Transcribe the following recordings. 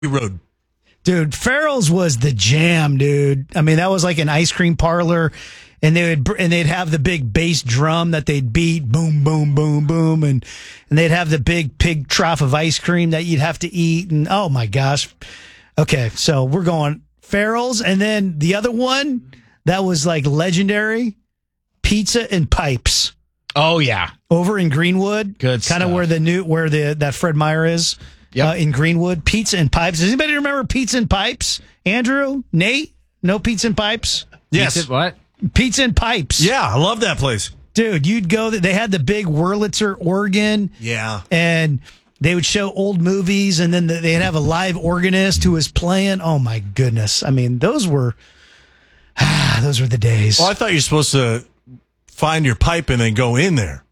Road. Dude, Farrell's was the jam, dude. I mean, that was like an ice cream parlor, and they'd have the big bass drum that they'd beat, boom, boom, boom, boom, and they'd have the big pig trough of ice cream that you'd have to eat, and oh my gosh. Okay, so we're going Farrell's, and then the other one that was like legendary, Pizza and Pipes. Oh yeah, over in Greenwood, good, kind of where that Fred Meyer is. Yep. In Greenwood, Pizza and Pipes. Does anybody remember Pizza and Pipes? Andrew? Nate? No Pizza and Pipes? Yes. Pizza, what? Pizza and Pipes. Yeah, I love that place. Dude, you'd go there. They had the big Wurlitzer organ. Yeah. And they would show old movies, and then they'd have a live organist who was playing. Oh, my goodness. I mean, those were the days. Well, I thought you were supposed to find your pipe and then go in there.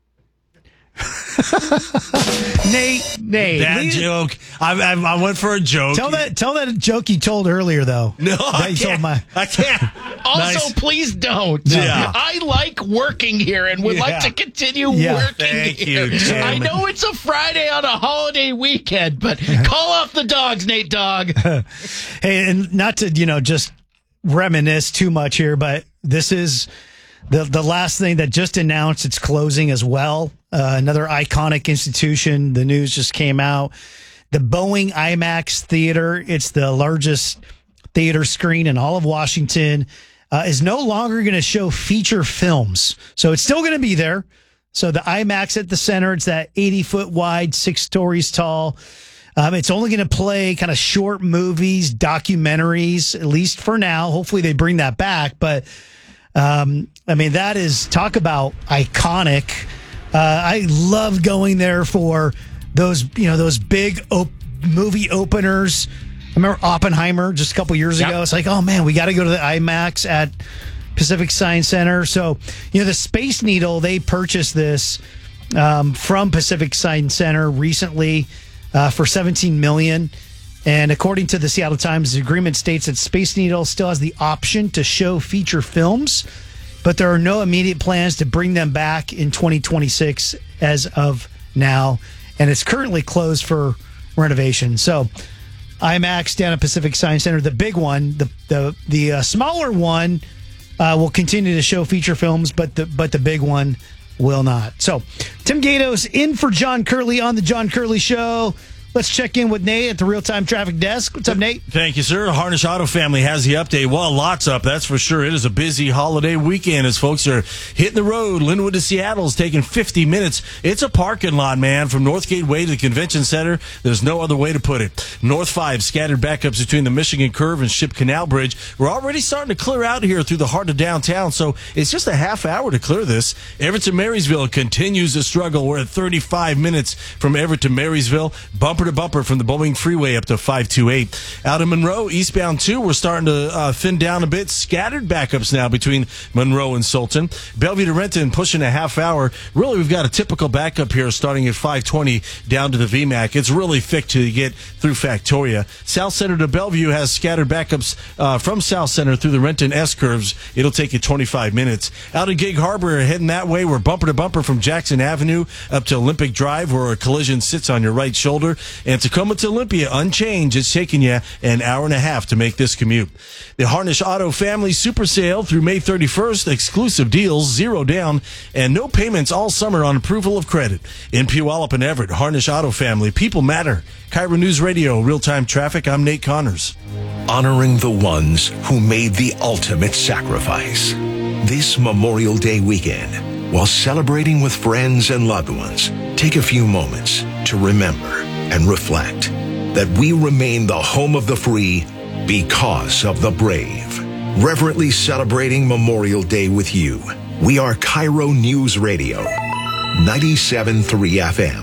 Nate, that joke. I went for a joke. Tell that joke you told earlier, though. No, I can't. Also, nice. Please don't. Yeah. I like working here and would like to continue working Thank here. you, Tim. I know it's a Friday on a holiday weekend, but call off the dogs, Nate Dogg. Hey, and not to just reminisce too much here, but this is the last thing that just announced it's closing as well. Another iconic institution. The news just came out. The Boeing IMAX Theater, it's the largest theater screen in all of Washington, is no longer going to show feature films. So it's still going to be there. So the IMAX at the center, it's that 80-foot wide, 6 stories tall. It's only going to play kind of short movies, documentaries, at least for now. Hopefully they bring that back. But, I mean, that is, talk about iconic. I love going there for those big movie openers. I remember Oppenheimer just a couple years ago. It's like, oh man, we got to go to the IMAX at Pacific Science Center. So, the Space Needle, they purchased this from Pacific Science Center recently for $17 million. And according to the Seattle Times, the agreement states that Space Needle still has the option to show feature films, but there are no immediate plans to bring them back in 2026 as of now. And it's currently closed for renovation. So IMAX down at Pacific Science Center, the big one, the smaller one will continue to show feature films, but the big one will not. So Tim Gatos in for John Curley on the John Curley Show. Let's check in with Nate at the Real-Time Traffic Desk. What's up, Nate? Thank you, sir. Harnish Auto Family has the update. Well, lots up, that's for sure. It is a busy holiday weekend as folks are hitting the road. Linwood to Seattle is taking 50 minutes. It's a parking lot, man. From Northgate Way to the Convention Center, there's no other way to put it. North 5, scattered backups between the Michigan Curve and Ship Canal Bridge. We're already starting to clear out here through the heart of downtown, so it's just a half hour to clear this. Everett to Marysville continues to struggle. We're at 35 minutes from Everett to Marysville. Bumper to bumper from the Boeing Freeway up to 528. Out in Monroe, eastbound 2, we're starting to thin down a bit. Scattered backups now between Monroe and Sultan. Bellevue to Renton pushing a half hour. Really, we've got a typical backup here starting at 520 down to the VMAC. It's really thick till you get through Factoria. South Center to Bellevue has scattered backups from South Center through the Renton S-curves. It'll take you 25 minutes. Out in Gig Harbor, heading that way, we're bumper to bumper from Jackson Avenue up to Olympic Drive, where a collision sits on your right shoulder. And Tacoma to Olympia, unchanged. It's taking you an hour and a half to make this commute. The Harnish Auto Family Super Sale through May 31st. Exclusive deals, 0 down, and no payments all summer on approval of credit. In Puyallup and Everett, Harnish Auto Family. People matter. Cairo News Radio, Real-Time Traffic. I'm Nate Connors. Honoring the ones who made the ultimate sacrifice. This Memorial Day weekend, while celebrating with friends and loved ones, take a few moments to remember and reflect that we remain the home of the free because of the brave. Reverently celebrating Memorial Day with you. We are Cairo News Radio, 97.3 FM.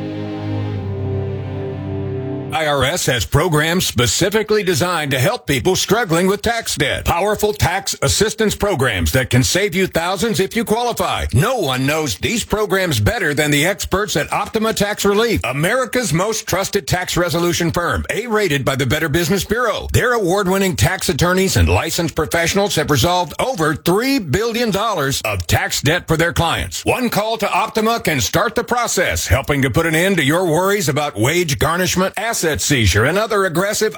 IRS has programs specifically designed to help people struggling with tax debt. Powerful tax assistance programs that can save you thousands if you qualify. No one knows these programs better than the experts at Optima Tax Relief, America's most trusted tax resolution firm, A-rated by the Better Business Bureau. Their award-winning tax attorneys and licensed professionals have resolved over $3 billion of tax debt for their clients. One call to Optima can start the process, helping to put an end to your worries about wage garnishment, asset asset seizure, and other aggressive